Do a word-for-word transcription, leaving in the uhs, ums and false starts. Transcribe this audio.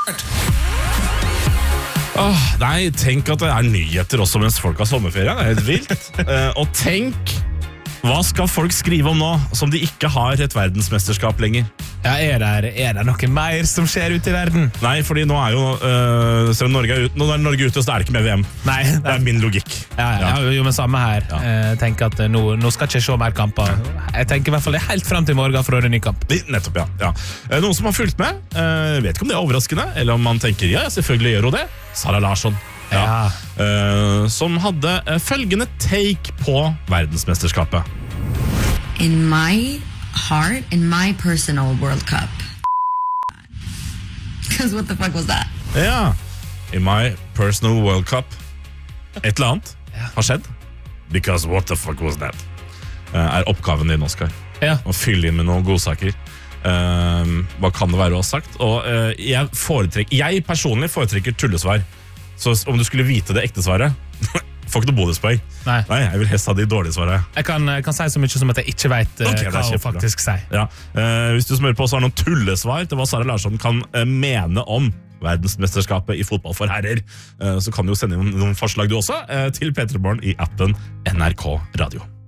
Åh, nei, tenk at det er nyheter også mens folk har sommerferie. Det er helt vilt. uh, Og tenk, hva skal folk skrive om nå som de ikke har et verdensmesterskap lenger? Ja, er det, er det noe mer som skjer ute i verden? Nei, fordi nå er jo uh, selv om Norge er ute, nå er Norge ute, så er det ikke med V M. Nei, det er min logikk. Ja, ja, ja. Jo, men samme her. Ja. Jeg tenker at nå, nå skal ikke jeg se mer kamper. Jeg tenker i hvert fall det er helt frem til morgen for å ha en ny kamp. Nettopp, ja, ja. Noen som har fulgt med, uh, vet ikke om det er overraskende, eller om man tenker, ja, selvfølgelig gjør hun det. Sara Larsson. Ja. Ja. Uh, som hadde uh, følgende take på verdensmesterskapet. In my heart, in my personal World Cup. Because what the fuck was that? Ja, in my personal World Cup. Et eller annet Ja. har skjedd. Because what the fuck was that? Uh, er oppgaven din, Oscar. Ja. Å fylle inn med noen godsaker. Uh, hva kan det være å ha sagt? Og uh, jeg, foretrekker, jeg personlig foretrekker tullesvar. Så om du skulle vite det ekte svaret, får ikke noe bonuspoeng. Nei. Nei, jeg vil helst ha de dårlige svarene. Jeg kan, jeg kan si så mye som at jeg ikke vet uh, Ok, det er hva hun kjempebra. faktisk sier. Ja. Uh, hvis du smører på, så har noen tullesvar til hva Sara Larsson kan uh, mene om verdensmesterskapet i fotball for herrer. Uh, så kan du jo sende inn noen forslag du også uh, til P tre Morgen i appen N R K Radio.